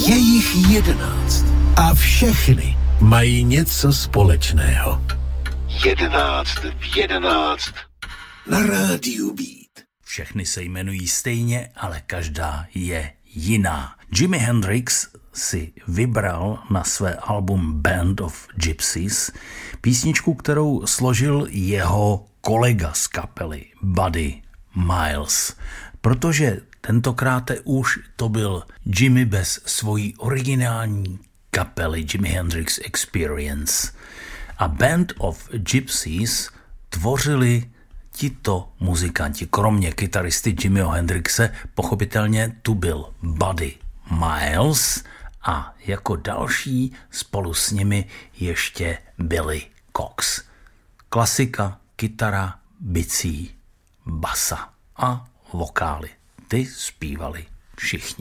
Je jich 11 a všechny mají něco společného. 11 v 11 na rádiu Beat. Všechny se jmenují stejně, ale každá je jiná. Jimi Hendrix si vybral na své album Band of Gypsys písničku, kterou složil jeho kolega z kapely Buddy Miles, protože tentokrát už to byl Jimi bez svojí originální kapely Jimi Hendrix Experience. A Band of Gypsys tvořili tito muzikanti, kromě kytaristy Jimiho Hendrixe, pochopitelně tu byl Buddy Miles a jako další spolu s nimi ještě Billy Cox. Klasika, kytara, bicí, basa a vokály. Ty zpívali všichni.